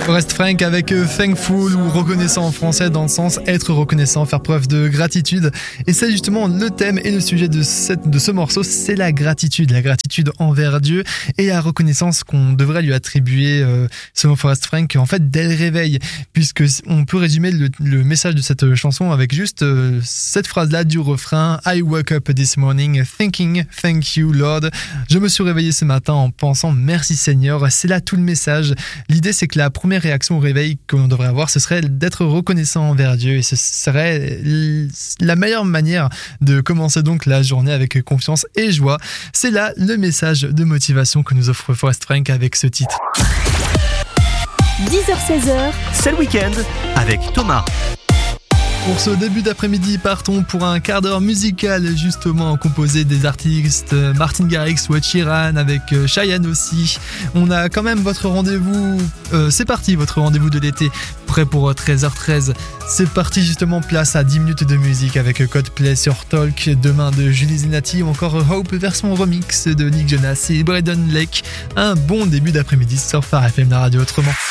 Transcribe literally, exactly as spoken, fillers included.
Forest Frank avec Thankful ou reconnaissant en français dans le sens être reconnaissant, faire preuve de gratitude. Et c'est justement le thème et le sujet de, cette, de ce morceau, c'est la gratitude. La gratitude envers Dieu et la reconnaissance qu'on devrait lui attribuer euh, selon Forest Frank en fait dès le réveil. Puisque on peut résumer le, le message de cette chanson avec juste euh, cette phrase-là du refrain I woke up this morning thinking thank you Lord. Je me suis réveillé ce matin en pensant merci Seigneur. C'est là tout le message. L'idée c'est que la première réaction au réveil que l'on devrait avoir, ce serait d'être reconnaissant envers Dieu et ce serait la meilleure manière de commencer donc la journée avec confiance et joie. C'est là le message de motivation que nous offre Forest Frank avec ce titre. dix heures seize heures, c'est le week-end avec Thomas. Pour ce début d'après-midi, partons pour un quart d'heure musical justement composé des artistes Martin Garrix ou Ed Sheeran avec Chayanne aussi. On a quand même votre rendez-vous, euh, c'est parti votre rendez-vous de l'été, prêt pour treize heures treize. C'est parti justement, place à dix minutes de musique avec Coldplay sur Talk, demain de Julie Zenati ou encore Hope version remix de Nick Jonas et Braden Lake. Un bon début d'après-midi sur Phare F M, la radio autrement.